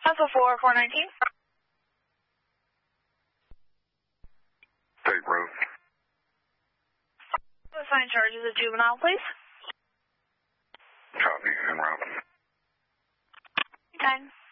Alpha 419. State road. Assign charges of juvenile, please. Copy, en route. Time.